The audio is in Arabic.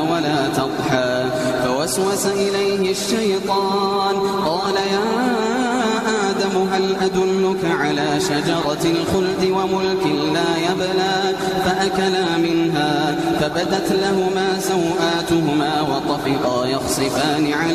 ولا تضحى فوسوس إليه الشيطان قال يا آدم هل أدلك على شجرة الخلد وملك لا يبلى فأكلا منها فبدت لهما سوآتهما وطفقا يخصفان عليهما